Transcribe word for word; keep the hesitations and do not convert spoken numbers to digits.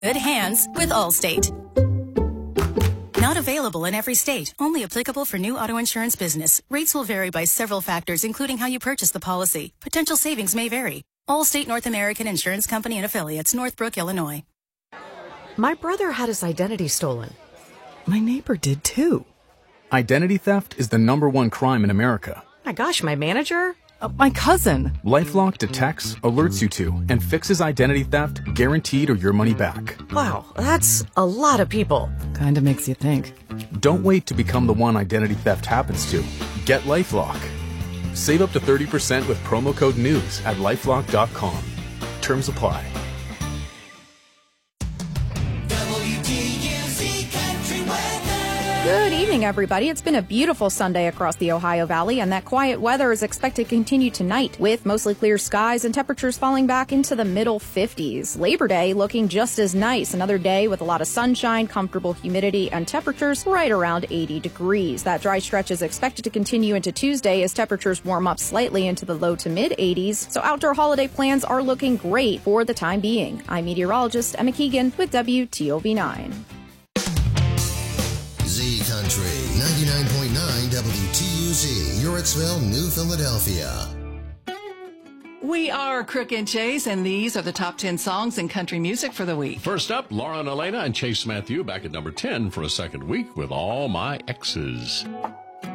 Good hands with Allstate. Not available in every state. Only applicable for new auto insurance business. Rates will vary by several factors, including how you purchase the policy. Potential savings may vary. Allstate North American Insurance Company and Affiliates, Northbrook, Illinois. My brother had his identity stolen. My neighbor did too. Identity theft is the number one crime in America. My gosh, my manager? Uh, my cousin. LifeLock detects, alerts you to, and fixes identity theft guaranteed or your money back. Wow, that's a lot of people. Kinda makes you think. Don't wait to become the one identity theft happens to. Get LifeLock. Save up to thirty percent with promo code NEWS at lifelock dot com. Terms apply. Good evening, everybody. It's been a beautiful Sunday across the Ohio Valley, and that quiet weather is expected to continue tonight, with mostly clear skies and temperatures falling back into the middle fifties. Labor Day looking just as nice. Another day with a lot of sunshine, comfortable humidity, and temperatures right around eighty degrees. That dry stretch is expected to continue into Tuesday as temperatures warm up slightly into the low to mid eighties. So outdoor holiday plans are looking great for the time being. I'm meteorologist Emma Keegan with W T O V nine. Z Country, ninety-nine point nine W T U Z, Uritzville, New Philadelphia. We are Crook and Chase, and these are the top ten songs in country music for the week. First up, Laura and Elena and Chase Matthew back at number ten for a second week with All My Exes.